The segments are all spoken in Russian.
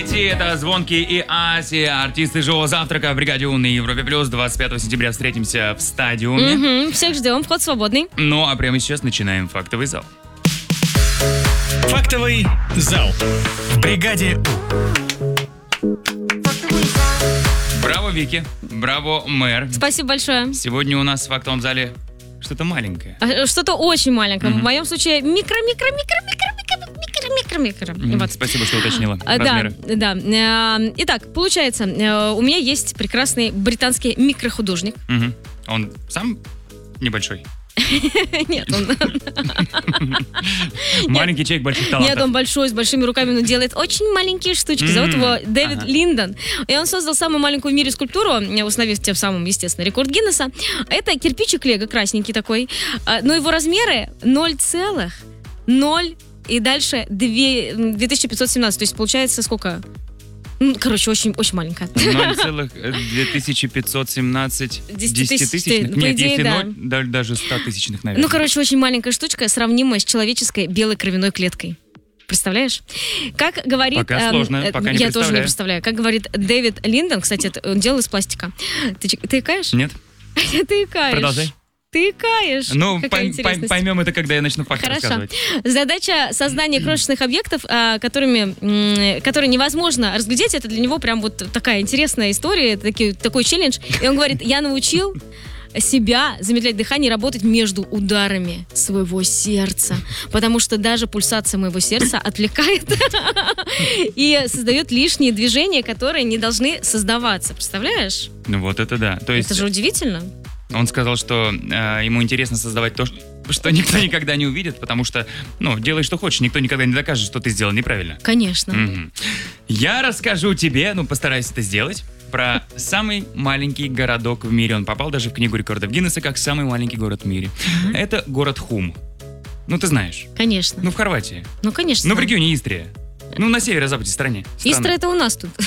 Давайте, это Звонкий и Ася, артисты шоу «Завтрака» в бригаде У на Европе+. 25 сентября встретимся в стадиуме. Всех ждем, вход свободный. Ну, а прямо сейчас начинаем «Фактовый зал». Фактовый зал в бригаде У. Браво, Вики. Браво, мэр. Спасибо большое. Сегодня у нас в «Фактовом зале» что-то маленькое. Что-то очень маленькое. В моем случае микро. Вот. Спасибо, что уточнила Да, размеры. да. Итак, получается, у меня есть прекрасный британский микрохудожник. Он сам небольшой? Нет, он... Маленький человек больших талантов. Нет, он большой, с большими руками, но делает очень маленькие штучки. Зовут его Дэвид Линдон. И он создал самую маленькую в мире скульптуру, установив тем самым, естественно, рекорд Гиннесса. Это кирпичик Лего, красненький такой. Но его размеры 0,0 и дальше 2517. То есть получается сколько? Короче, очень маленькая. 0,2517 десятитысячных? По Нет, идее, если да. 0, даже 100 тысячных, наверное. Ну, короче, очень маленькая штучка, сравнимая с человеческой белой кровяной клеткой. Представляешь? Как говорит... Пока сложно, пока не Я тоже не представляю. представляю. Как говорит Дэвид Линдон, кстати, он делал из пластика. Ты икаешь? Нет? Ты икаешь. Продолжай. Ты икаешь. Ну, Какая интересность. поймем это, когда я начну факты Хорошо. рассказывать. Задача создания крошечных объектов, которые невозможно разглядеть, это для него прям вот такая интересная история, такой челлендж. И он говорит, я научил себя замедлять дыхание и работать между ударами своего сердца, потому что даже пульсация моего сердца отвлекает и создает лишние движения, которые не должны создаваться. Представляешь? Ну вот это да. То есть Это же удивительно. он сказал, что ему интересно создавать то, что никто никогда не увидит, потому что, делай, что хочешь, никто никогда не докажет, что ты сделал неправильно. Конечно. Я расскажу тебе, постараюсь это сделать, про самый маленький городок в мире. Он попал даже в книгу рекордов Гиннесса как самый маленький город в мире. Это город Хум. Ты знаешь. Конечно. В Хорватии. Конечно. В регионе Истрия. На северо-западе страны. Истра это у нас тут.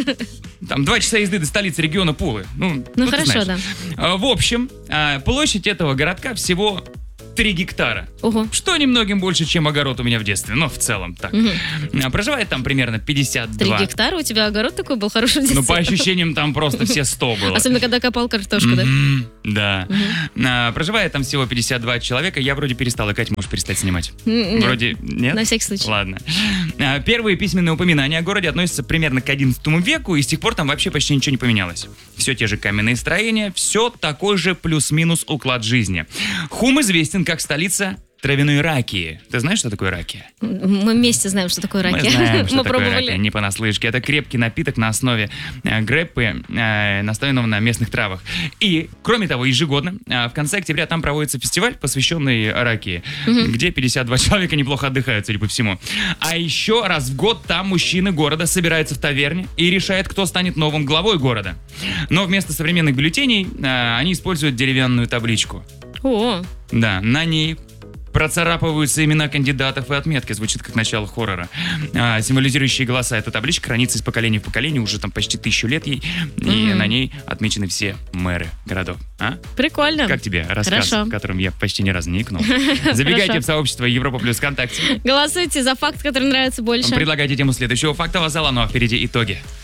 Там 2 часа езды до столицы региона Пулы. Ты Хорошо, знаешь. да. В общем, площадь этого городка всего 3 гектара. Ого. Что немногим больше, чем огород у меня в детстве. В целом так. Проживает там примерно 52. 3 гектара? У тебя огород такой был хороший в детстве? По ощущениям там просто все 100 было. Особенно, когда копал картошку, да? Да. Проживает там всего 52 человека. Я вроде перестал икать, можешь перестать снимать. Нет. Вроде нет? На всякий случай. Ладно. Первые письменные упоминания о городе относятся примерно к XI веку, и с тех пор там вообще почти ничего не поменялось. Все те же каменные строения, все такой же плюс-минус уклад жизни. Хум известен как столица травяной ракии. Ты знаешь, что такое ракия? Мы вместе знаем, что такое ракия. Мы знаем, что Мы такое пробовали. ракия, не понаслышке. Это крепкий напиток на основе греппы, настоянного на местных травах. И, кроме того, ежегодно в конце октября там проводится фестиваль, посвященный ракии, где 52 человека неплохо отдыхают, судя по всему. А еще раз в год там мужчины города собираются в таверне и решают, кто станет новым главой города. Но вместо современных бюллетеней они используют деревянную табличку. О, Да, на ней процарапываются имена кандидатов и отметки. Звучит как начало хоррора. Символизирующие голоса. Эта табличка хранится из поколения в поколение. Уже там почти 1000 лет ей. И на ней отмечены все мэры городов. прикольно. Как тебе рассказ, Хорошо. в котором я почти ни разу не икнул? Забегайте Хорошо. в сообщество Европа Плюс ВКонтакте. Голосуйте за факт, который нравится больше. Предлагайте тему следующего фактового зала. Ну а впереди итоги.